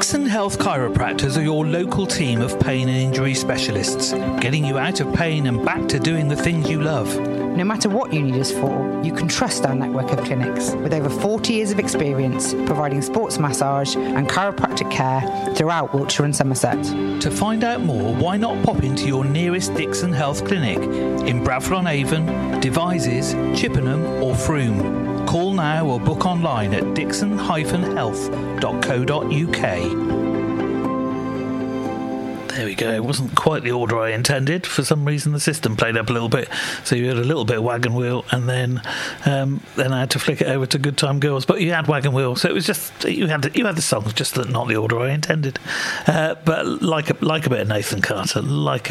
Dixon Health Chiropractors are your local team of pain and injury specialists, getting you out of pain and back to doing the things you love. No matter what you need us for, you can trust our network of clinics with over 40 years of experience providing sports massage and chiropractic care throughout Wiltshire and Somerset. To find out more, why not pop into your nearest Dixon Health Clinic in Bradford-on-Avon, Devizes, Chippenham or Frome. Call now or book online at dixon-health.co.uk. There we go. It wasn't quite the order I intended. For some reason, the system played up a little bit, so you had a little bit of Wagon Wheel, and then I had to flick it over to Good Time Girls. But you had Wagon Wheel, so it was just you had the songs, just not the order I intended. But like a bit of Nathan Carter,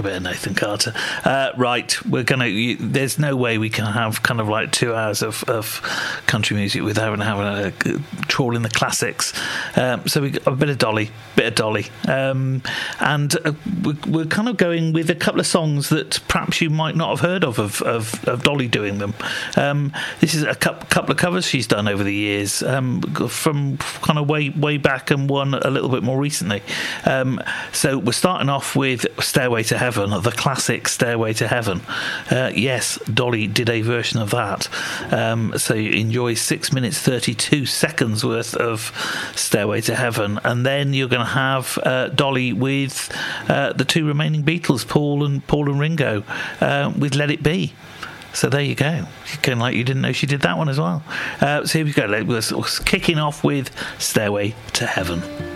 right? We're gonna. There's no way we can have kind of like 2 hours of country music without having a trawl in the classics. So we got a bit of Dolly, and. We're kind of going with a couple of songs that perhaps you might not have heard of Dolly doing them. This is a couple of covers she's done over the years, from kind of way back and one a little bit more recently. So we're starting off with Stairway to Heaven, the classic Stairway to Heaven. Yes, Dolly did a version of that. So you enjoy 6 minutes 32 seconds worth of Stairway to Heaven, and then you're going to have Dolly with the two remaining Beatles, Paul and Ringo, with Let It Be. So there you go. Kind of like you didn't know she did that one as well. So here we go. We're kicking off with Stairway to Heaven.